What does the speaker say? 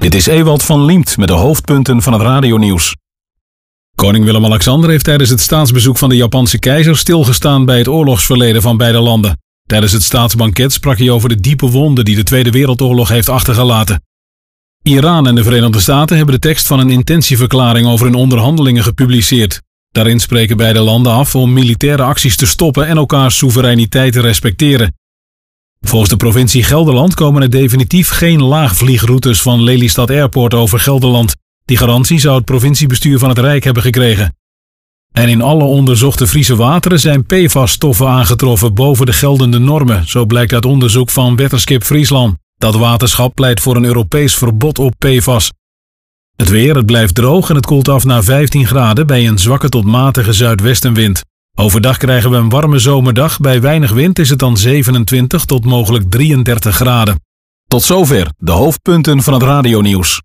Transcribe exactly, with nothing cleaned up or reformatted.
Dit is Ewald van Liemt met de hoofdpunten van het radionieuws. Koning Willem-Alexander heeft tijdens het staatsbezoek van de Japanse keizer stilgestaan bij het oorlogsverleden van beide landen. Tijdens het staatsbanket sprak hij over de diepe wonden die de Tweede Wereldoorlog heeft achtergelaten. Iran en de Verenigde Staten hebben de tekst van een intentieverklaring over hun onderhandelingen gepubliceerd. Daarin spreken beide landen af om militaire acties te stoppen en elkaars soevereiniteit te respecteren. Volgens de provincie Gelderland komen er definitief geen laagvliegroutes van Lelystad Airport over Gelderland. Die garantie zou het provinciebestuur van het Rijk hebben gekregen. En in alle onderzochte Friese wateren zijn P F A S-stoffen aangetroffen boven de geldende normen, zo blijkt uit onderzoek van Weatherskip Friesland. Dat waterschap pleit voor een Europees verbod op P F A S. Het weer, het blijft droog en het koelt af naar vijftien graden bij een zwakke tot matige zuidwestenwind. Overdag krijgen we een warme zomerdag, bij weinig wind is het dan zevenentwintig tot mogelijk drieëndertig graden. Tot zover de hoofdpunten van het radionieuws.